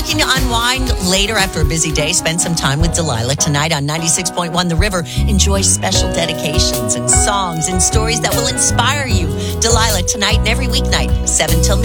Looking to unwind later after a busy day? Spend some time with Delilah tonight on 96.1 The River. Enjoy special dedications and songs and stories that will inspire you. Delilah tonight and every weeknight, 7 till